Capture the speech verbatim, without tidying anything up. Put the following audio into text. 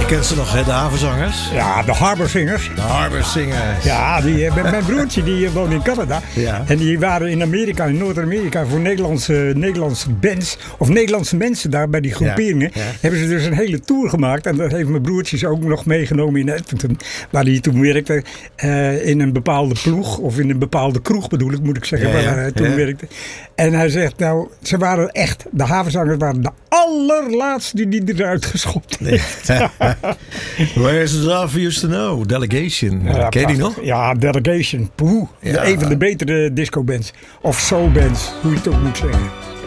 kent ze nog, hè? De havenzangers. Ja, de Harbor Singers. De Harbor Singers. Ja, die, eh, mijn broertje die woont in Canada. Ja. En die waren in Amerika, in Noord-Amerika, voor Nederlandse, Nederlandse bands. Of Nederlandse mensen daar bij die groeperingen. Ja, ja. Hebben ze dus een hele tour gemaakt. En dat heeft mijn broertje ook nog meegenomen in Edmonton. Waar hij toen werkte. Uh, in een bepaalde ploeg. Of in een bepaalde kroeg bedoel ik, moet ik zeggen. Ja, ja, waar hij toen ja. werkte. En hij zegt, nou, ze waren echt, de havenzangers waren de allerlaatste die eruit geschopt heeft. Where is the love used to know? Delegation. Ja, Ken je die prachtig. nog? Ja, Delegation. Poeh. Ja. Een van de betere disco bands. Of soul bands, hoe je het ook moet zeggen.